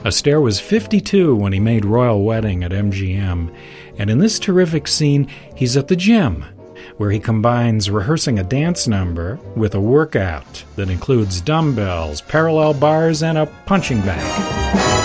Astaire was 52 when he made Royal Wedding at MGM, and in this terrific scene, he's at the gym, where he combines rehearsing a dance number with a workout that includes dumbbells, parallel bars, and a punching bag.